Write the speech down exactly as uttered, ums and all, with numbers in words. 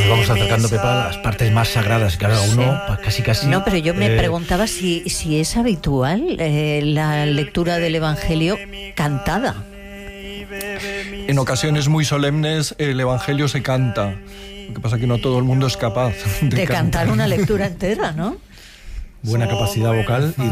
Nos vamos acercando, Pepa, a las partes más sagradas, cada uno sí. casi casi... No, pero yo me eh, preguntaba si, si es habitual eh, la lectura del Evangelio cantada. En ocasiones muy solemnes el Evangelio se canta. Lo que pasa es que no todo el mundo es capaz de, De cantar cantar una lectura entera, ¿no? Buena capacidad vocal y